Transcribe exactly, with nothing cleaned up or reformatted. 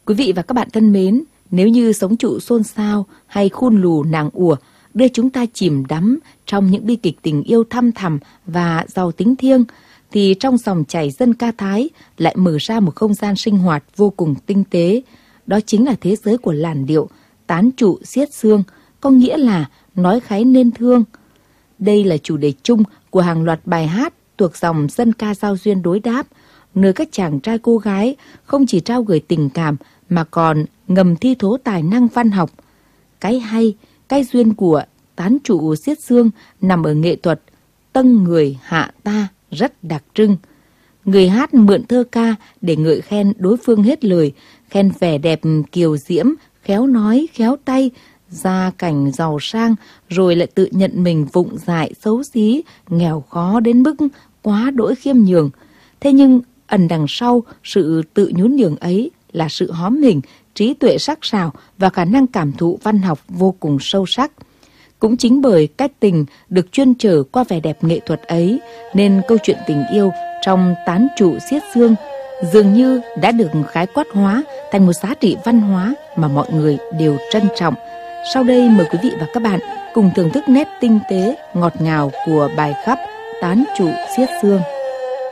Quý vị và các bạn thân mến, nếu như sống trụ xôn xao hay khôn lù nàng ùa đưa chúng ta chìm đắm trong những bi kịch tình yêu thăm thẳm và giàu tính thiêng, thì trong dòng chảy dân ca Thái lại mở ra một không gian sinh hoạt vô cùng tinh tế. Đó chính là thế giới của làn điệu tán trụ xiết xương, có nghĩa là nói kháy nên thương. Đây là chủ đề chung của hàng loạt bài hát thuộc dòng dân ca giao duyên đối đáp, nơi các chàng trai cô gái không chỉ trao gửi tình cảm mà còn ngầm thi thố tài năng văn học. Cái hay, cái duyên của tán trụ xiết xương nằm ở nghệ thuật tâng người hạ ta rất đặc trưng. Người hát mượn thơ ca để ngợi khen đối phương hết lời, khen vẻ đẹp kiều diễm, khéo nói, khéo tay, gia cảnh giàu sang, rồi lại tự nhận mình vụng dại, xấu xí, nghèo khó đến mức quá đỗi khiêm nhường. Thế nhưng ẩn đằng sau sự tự nhún nhường ấy là sự hóm hình, trí tuệ sắc sảo và khả năng cảm thụ văn học vô cùng sâu sắc. Cũng chính bởi cách tình được chuyên trở qua vẻ đẹp nghệ thuật ấy, nên câu chuyện tình yêu trong tán trụ xiết xương dường như đã được khái quát hóa thành một giá trị văn hóa mà mọi người đều trân trọng. Sau đây mời quý vị và các bạn cùng thưởng thức nét tinh tế, ngọt ngào của bài khắp Tán trụ xiết xương.